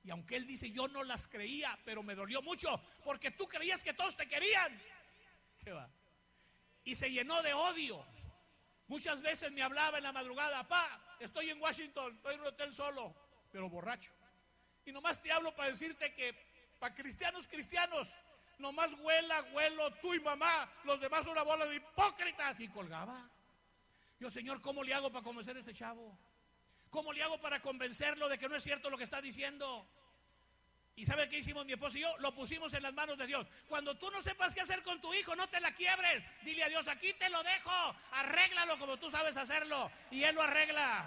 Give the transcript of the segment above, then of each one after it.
Y aunque él dice, yo no las creía, pero me dolió mucho, porque tú creías que todos te querían. ¿Qué va? Y se llenó de odio. Muchas veces me hablaba en la madrugada, papá, estoy en Washington, estoy en un hotel solo, pero borracho. Y nomás te hablo para decirte que para cristianos, nomás huelo tú y mamá, los demás son una bola de hipócritas. Y colgaba. Yo, Señor, ¿cómo le hago para convencer a este chavo? ¿Cómo le hago para convencerlo de que no es cierto lo que está diciendo? ¿Y sabe qué hicimos mi esposo y yo? Lo pusimos en las manos de Dios. Cuando tú no sepas qué hacer con tu hijo, no te la quiebres. Dile a Dios, aquí te lo dejo, arréglalo como tú sabes hacerlo. Y Él lo arregla.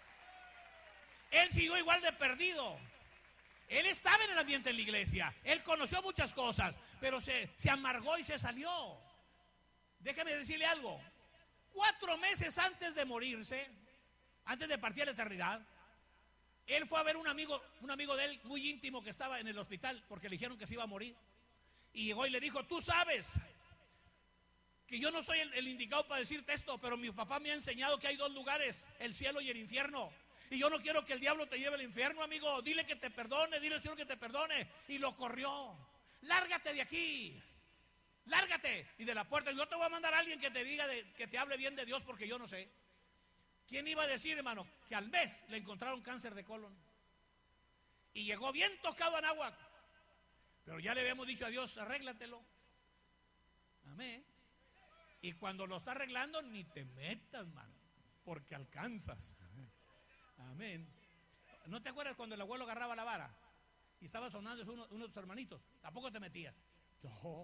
Él siguió igual de perdido. Él estaba en el ambiente de la iglesia. Él conoció muchas cosas, pero se amargó y se salió. Déjeme decirle algo. 4 meses antes de morirse, antes de partir a la eternidad, él fue a ver un amigo de él muy íntimo que estaba en el hospital porque le dijeron que se iba a morir. Y llegó y le dijo, tú sabes que yo no soy el indicado para decirte esto, pero mi papá me ha enseñado que hay 2 lugares, el cielo y el infierno. Y yo no quiero que el diablo te lleve al infierno, amigo. Dile que te perdone, dile al Señor que te perdone. Y lo corrió. Lárgate de aquí. Lárgate. Y de la puerta, yo te voy a mandar a alguien que te diga, que te hable bien de Dios porque yo no sé. ¿Quién iba a decir, hermano, que al mes le encontraron cáncer de colon? Y llegó bien tocado a Anáhuac. Pero ya le habíamos dicho a Dios, arréglatelo. Amén. Y cuando lo está arreglando, ni te metas, mano, porque alcanzas. Amén. ¿No te acuerdas cuando el abuelo agarraba la vara y estaba sonando uno de tus hermanitos? Tampoco te metías. No.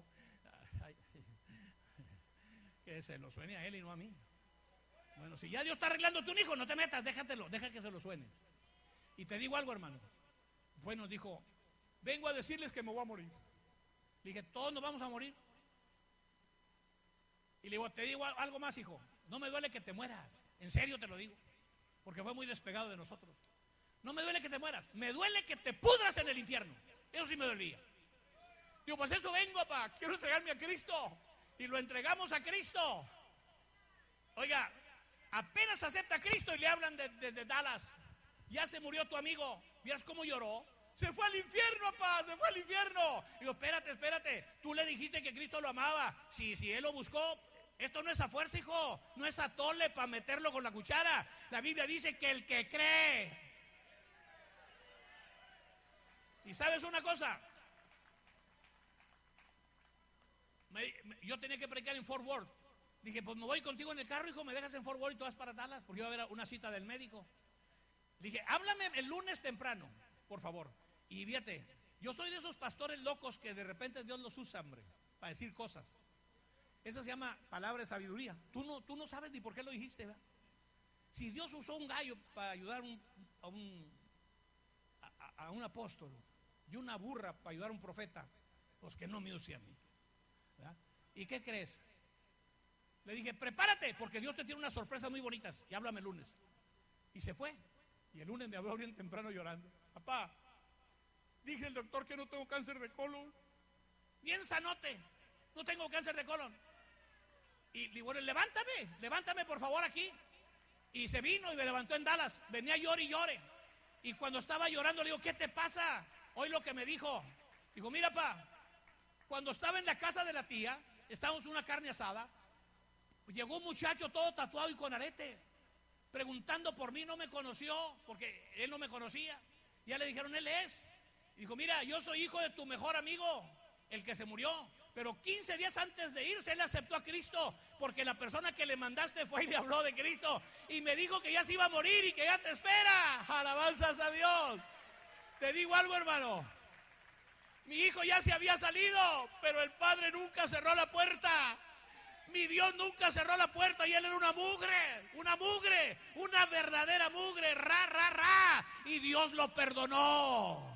Que se lo suene a él y no a mí. Bueno, si ya Dios está arreglando a tu hijo, no te metas, deja que se lo suene. Y te digo algo, hermano. Fue, nos dijo, vengo a decirles que me voy a morir. Le dije, todos nos vamos a morir. Y le digo, te digo algo más, hijo. No me duele que te mueras. En serio te lo digo. Porque fue muy despegado de nosotros. No me duele que te mueras. Me duele que te pudras en el infierno. Eso sí me dolía. Digo, pues eso vengo, papá. Quiero entregarme a Cristo. Y lo entregamos a Cristo. Oiga, apenas acepta a Cristo y le hablan desde Dallas. Ya se murió tu amigo. ¿Vieras cómo lloró? Se fue al infierno, papá, se fue al infierno. Digo, espérate. Tú le dijiste que Cristo lo amaba. Si él lo buscó, esto no es a fuerza, hijo. No es a tole para meterlo con la cuchara. La Biblia dice que el que cree. ¿Y sabes una cosa? Yo tenía que predicar en Fort Worth. Dije, pues me voy contigo en el carro, hijo, me dejas en Fort Worth y tú vas para Dallas, porque iba a haber una cita del médico. Dije, háblame el lunes temprano, por favor. Y fíjate, yo soy de esos pastores locos que de repente Dios los usa, hombre, para decir cosas. Eso se llama palabra de sabiduría. Tú no sabes ni por qué lo dijiste, ¿verdad? Si Dios usó un gallo para ayudar a un apóstol y una burra para ayudar a un profeta, pues que no me use a mí, ¿verdad? ¿Y qué crees? Le dije, prepárate, porque Dios te tiene unas sorpresas muy bonitas y háblame el lunes. Y se fue. Y el lunes me habló bien temprano llorando. Papá, dije el doctor que no tengo cáncer de colon. Bien sanote, no tengo cáncer de colon. Y digo, bueno, levántame por favor aquí. Y se vino y me levantó en Dallas. Venía llore y llore. Y cuando estaba llorando le digo, ¿qué te pasa? Hoy lo que me dijo. Digo, mira, papá, cuando estaba en la casa de la tía, estábamos en una carne asada. Llegó un muchacho todo tatuado y con arete, preguntando por mí, no me conoció, porque él no me conocía. Ya le dijeron, él es. Dijo, mira, yo soy hijo de tu mejor amigo, el que se murió. Pero 15 días antes de irse, él aceptó a Cristo, porque la persona que le mandaste fue y le habló de Cristo. Y me dijo que ya se iba a morir y que ya te espera. Alabanzas a Dios. Te digo algo, hermano. Mi hijo ya se había salido, pero el Padre nunca cerró la puerta. Mi Dios nunca cerró la puerta y él era una mugre, una verdadera mugre, y Dios lo perdonó.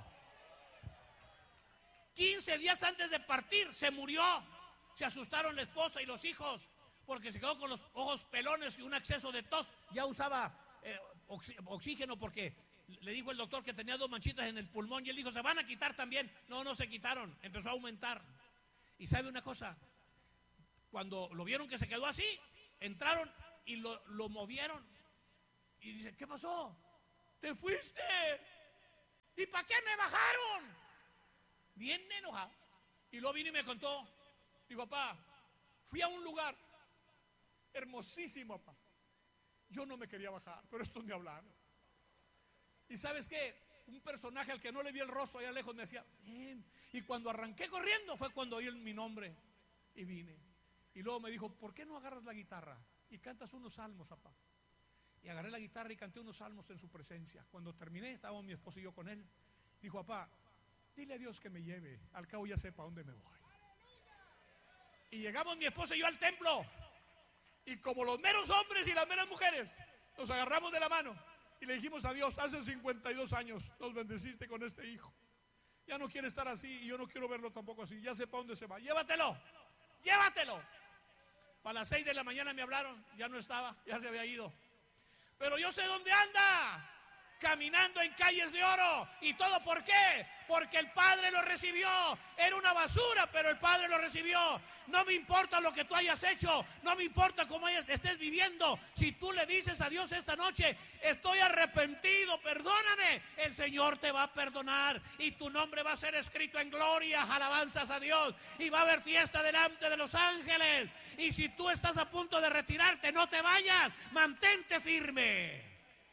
15 días antes de partir se murió. Se asustaron la esposa y los hijos porque se quedó con los ojos pelones y un exceso de tos. Ya usaba oxígeno porque le dijo el doctor que tenía 2 manchitas en el pulmón y él dijo, ¿se van a quitar también? No se quitaron, empezó a aumentar. Y sabe una cosa, cuando lo vieron que se quedó así, entraron y lo movieron. Y dice, ¿qué pasó? ¿Te fuiste? ¿Y para qué me bajaron? Bien enojado. Y luego vino y me contó. Dijo, papá, fui a un lugar hermosísimo, papá. Yo no me quería bajar, pero estos me hablaron. ¿Y sabes qué? Un personaje al que no le vi el rostro allá lejos me decía, bien. Y cuando arranqué corriendo fue cuando oí mi nombre y vine. Y luego me dijo, ¿por qué no agarras la guitarra y cantas unos salmos, papá? Y agarré la guitarra y canté unos salmos en su presencia. Cuando terminé, estábamos mi esposo y yo con él. Dijo, papá, dile a Dios que me lleve, al cabo ya sepa dónde me voy. Y llegamos mi esposo y yo al templo. Y como los meros hombres y las meras mujeres, nos agarramos de la mano y le dijimos a Dios, hace 52 años nos bendeciste con este hijo. Ya no quiere estar así y yo no quiero verlo tampoco así. Ya sepa dónde se va. Llévatelo, llévatelo. Para las 6 de la mañana me hablaron, ya no estaba, ya se había ido. Pero yo sé dónde anda, caminando en calles de oro. ¿Y todo por qué? Porque el Padre lo recibió. Era una basura, pero el Padre lo recibió. No me importa lo que tú hayas hecho, no me importa cómo estés viviendo. Si tú le dices a Dios esta noche, estoy arrepentido, perdóname, el Señor te va a perdonar y tu nombre va a ser escrito en gloria, alabanzas a Dios, y va a haber fiesta delante de los ángeles. Y si tú estás a punto de retirarte, no te vayas, mantente firme.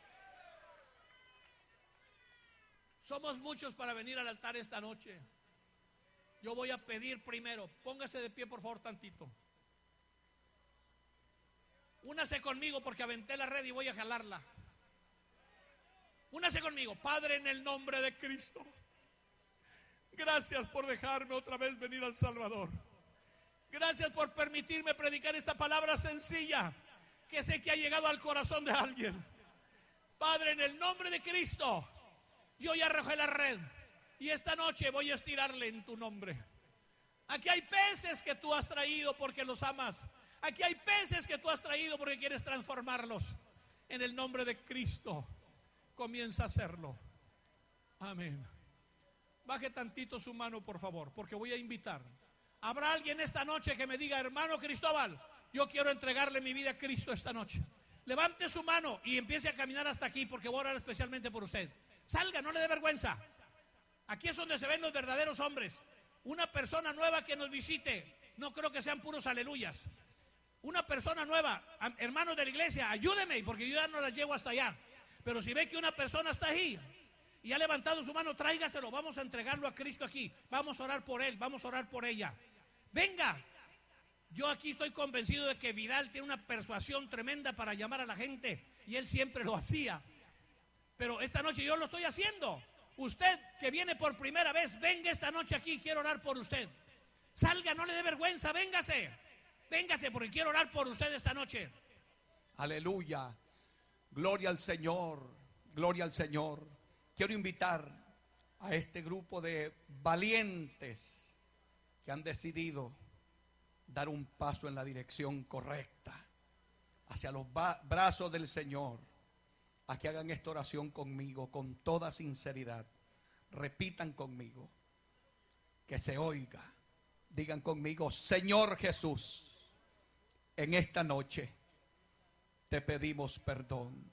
Somos muchos para venir al altar esta noche. Yo voy a pedir primero, póngase de pie por favor tantito. Únase conmigo porque aventé la red y voy a jalarla. Únase conmigo. Padre, en el nombre de Cristo, gracias por dejarme otra vez venir al Salvador. Gracias por permitirme predicar esta palabra sencilla que sé que ha llegado al corazón de alguien. Padre, en el nombre de Cristo, yo ya arrojé la red y esta noche voy a estirarle en tu nombre. Aquí hay peces que tú has traído porque los amas. Aquí hay peces que tú has traído porque quieres transformarlos. En el nombre de Cristo, comienza a hacerlo. Amén. Baje tantito su mano, por favor, porque voy a invitar. ¿Habrá alguien esta noche que me diga, hermano Cristóbal, yo quiero entregarle mi vida a Cristo esta noche? Levante su mano y empiece a caminar hasta aquí porque voy a orar especialmente por usted. Salga, no le dé vergüenza. Aquí es donde se ven los verdaderos hombres. Una persona nueva que nos visite, no creo que sean puros aleluyas. Una persona nueva, hermanos de la iglesia, ayúdeme porque yo ya no las llevo hasta allá. Pero si ve que una persona está ahí y ha levantado su mano, tráigaselo, vamos a entregarlo a Cristo aquí. Vamos a orar por él, vamos a orar por ella. Venga. Yo aquí estoy convencido de que Vidal tiene una persuasión tremenda para llamar a la gente y él siempre lo hacía. Pero esta noche yo lo estoy haciendo. Usted que viene por primera vez, venga esta noche aquí, quiero orar por usted. Salga, no le dé vergüenza, véngase. Véngase porque quiero orar por usted esta noche. Aleluya. Gloria al Señor. Gloria al Señor. Quiero invitar a este grupo de valientes que han decidido dar un paso en la dirección correcta hacia los brazos del Señor, a que hagan esta oración conmigo con toda sinceridad. Repitan conmigo, que se oiga. Digan conmigo, Señor Jesús, en esta noche te pedimos perdón.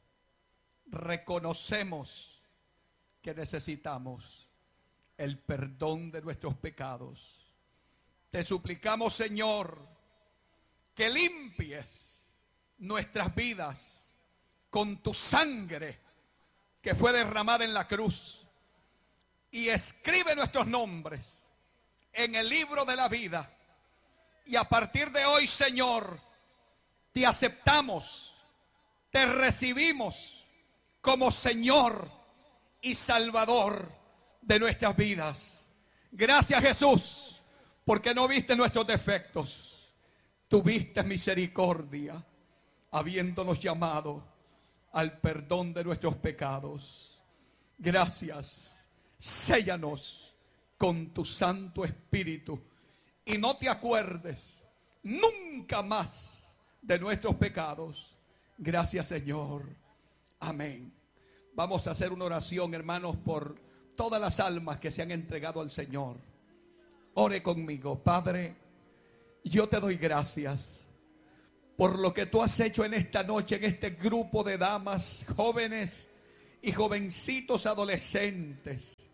Reconocemos que necesitamos el perdón de nuestros pecados. Te suplicamos, Señor, que limpies nuestras vidas con tu sangre que fue derramada en la cruz y escribe nuestros nombres en el libro de la vida. Y a partir de hoy, Señor, te aceptamos, te recibimos como Señor y Salvador de nuestras vidas. Gracias, Jesús, porque no viste nuestros defectos, tuviste misericordia, habiéndonos llamado al perdón de nuestros pecados. Gracias, séllanos con tu Santo Espíritu y no te acuerdes nunca más de nuestros pecados. Gracias, Señor. Amén. Vamos a hacer una oración, hermanos, por todas las almas que se han entregado al Señor. Ore conmigo. Padre, yo te doy gracias por lo que tú has hecho en esta noche, en este grupo de damas, jóvenes y jovencitos adolescentes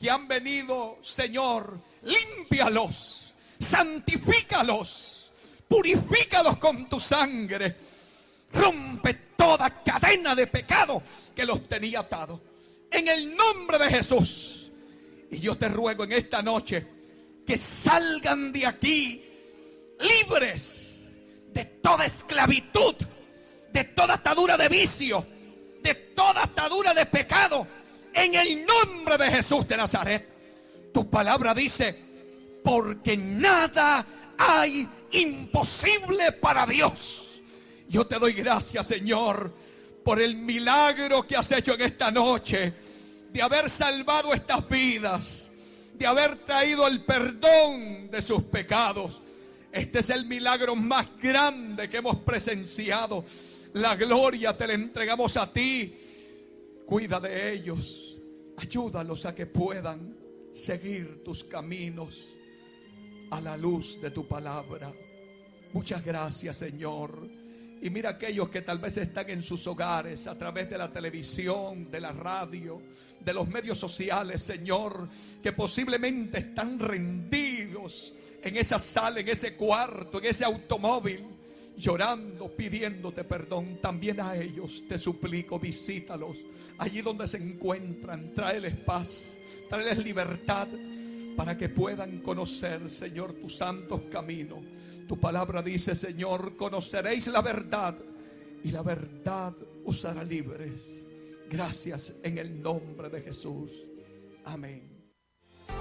que han venido, Señor, límpialos, santifícalos, purifícalos con tu sangre. Rompe toda cadena de pecado que los tenía atados. En el nombre de Jesús. Y yo te ruego en esta noche que salgan de aquí libres de toda esclavitud, de toda atadura de vicio, de toda atadura de pecado. En el nombre de Jesús de Nazaret. Tu palabra dice, porque nada hay imposible para Dios. Yo te doy gracias, Señor, por el milagro que has hecho en esta noche, de haber salvado estas vidas, de haber traído el perdón de sus pecados. Este es el milagro más grande que hemos presenciado. La gloria te la entregamos a ti. Cuida de ellos, ayúdalos a que puedan seguir tus caminos a la luz de tu palabra. Muchas gracias, Señor. Y mira aquellos que tal vez están en sus hogares a través de la televisión, de la radio, de los medios sociales, Señor, que posiblemente están rendidos en esa sala, en ese cuarto, en ese automóvil, llorando, pidiéndote perdón. También a ellos te suplico, visítalos allí donde se encuentran, tráeles paz, tráeles libertad, para que puedan conocer, Señor, tus santos caminos. Tu palabra dice, Señor, conoceréis la verdad y la verdad os hará libres. Gracias en el nombre de Jesús. Amén.